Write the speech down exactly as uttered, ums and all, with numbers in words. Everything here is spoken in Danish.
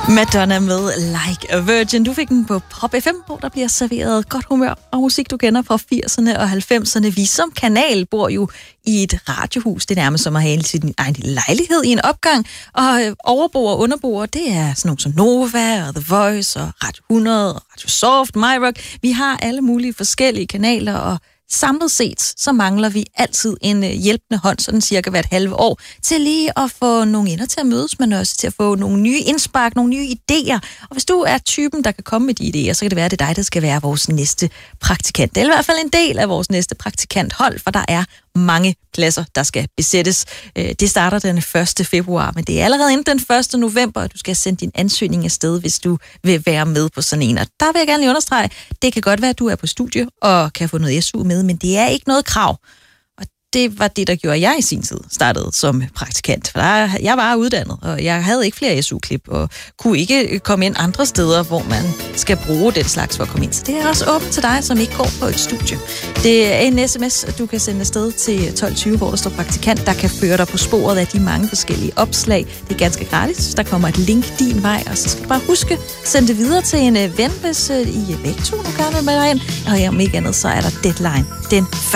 Madonna med Like a Virgin. Du fik den på Pop F M, hvor der bliver serveret godt humør og musik, du kender fra firserne og halvfemserne. Vi som kanal bor jo i et radiohus. Det er nærmest som at have sin egen lejlighed i en opgang. Og overboer og underboer, det er sådan nogle som Nova og The Voice og Radio hundrede og Radio Soft, MyRock. Vi har alle mulige forskellige kanaler, og samlet set, så mangler vi altid en hjælpende hånd, sådan cirka hvert halve år, til lige at få nogle ender til at mødes, men også til at få nogle nye indspark, nogle nye idéer. Og hvis du er typen, der kan komme med de idéer, så kan det være, at det er dig, der skal være vores næste praktikant. Eller i hvert fald en del af vores næste praktikanthold, for der er mange pladser, der skal besættes. Det starter den første februar, men det er allerede inden den første november, at du skal sende din ansøgning afsted, hvis du vil være med på sådan en. Og der vil jeg gerne lige understrege, det kan godt være, at du er på studie og kan få noget S U med, men det er ikke noget krav. Og det var det, der gjorde, at jeg i sin tid startede som praktikant. For der, jeg var uddannet, og jeg havde ikke flere S U-klip, og kunne ikke komme ind andre steder, hvor man skal bruge den slags for at komme ind. Så det er også åbent til dig, som ikke går på et studie. Det er en sms, du kan sende afsted til tolv tyve, hvor der står praktikant, der kan føre dig på sporet af de mange forskellige opslag. Det er ganske gratis. Der kommer et link din vej, og så skal du bare huske, send det videre til en ven, hvis I begge to nu gerne vil med dig ind. Og om ikke andet, så er der deadline den